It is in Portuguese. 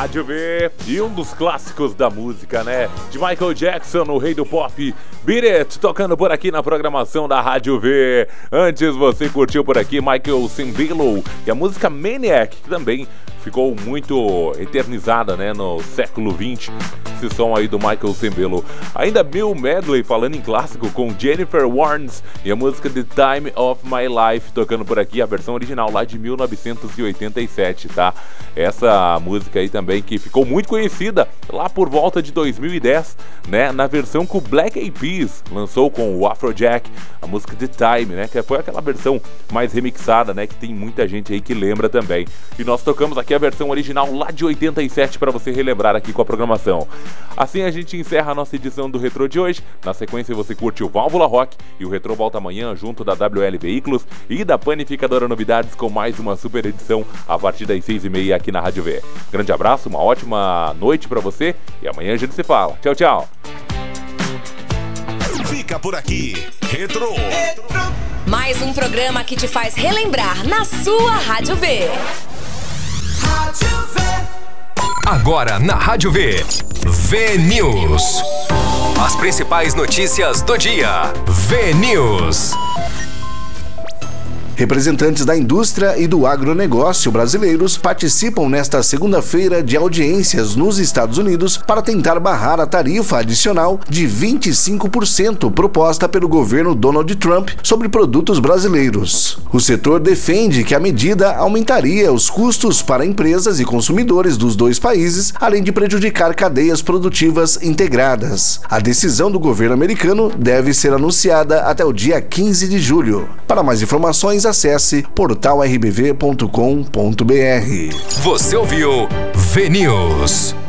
Rádio V. E um dos clássicos da música, né? De Michael Jackson, o rei do pop, Beat It, tocando por aqui na programação da Rádio V. Antes você curtiu por aqui Michael Cimbello e a música Maniac, que também ficou muito eternizada, né, no século XX. Esse som aí do Michael Cimbello. Ainda Bill Medley falando em clássico com Jennifer Warnes e a música The Time of My Life, tocando por aqui a versão original lá de 1987, tá? Essa música aí também que ficou muito conhecida lá por volta de 2010, né, na versão que o Black Eyed Peas lançou com o Afrojack, a música The Time, né, que foi aquela versão mais remixada, né, que tem muita gente aí que lembra também. E nós tocamos aqui a versão original lá de 87 para você relembrar aqui com a programação. Assim a gente encerra a nossa edição do Retro de hoje. Na sequência você curte o Válvula Rock e o Retro volta amanhã junto da WL Veículos e da Panificadora Novidades com mais uma super edição a partir das 6h30 aqui na Rádio V. Grande abraço, uma ótima noite para você e amanhã a gente se fala. Tchau, tchau. Fica por aqui, Retro. Mais um programa que te faz relembrar na sua Rádio V. Agora na Rádio V, V-News. As principais notícias do dia. V-News. Representantes da indústria e do agronegócio brasileiros participam nesta segunda-feira de audiências nos Estados Unidos para tentar barrar a tarifa adicional de 25% proposta pelo governo Donald Trump sobre produtos brasileiros. O setor defende que a medida aumentaria os custos para empresas e consumidores dos dois países, além de prejudicar cadeias produtivas integradas. A decisão do governo americano deve ser anunciada até o dia 15 de julho. Para mais informações, acesse portalrbv.com.br. Você ouviu V-News.